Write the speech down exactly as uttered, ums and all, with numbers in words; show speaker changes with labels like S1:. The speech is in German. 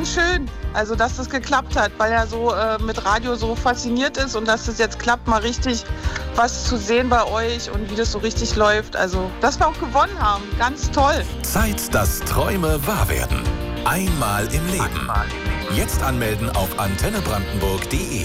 S1: finde es schön, also dass das geklappt hat, weil er so äh, mit Radio so fasziniert ist und dass es jetzt klappt, mal richtig was zu sehen bei euch und wie das so richtig läuft. Also, dass wir auch gewonnen haben, ganz toll.
S2: Zeit, dass Träume wahr werden. Einmal im Leben. Jetzt anmelden auf antenne brandenburg punkt de.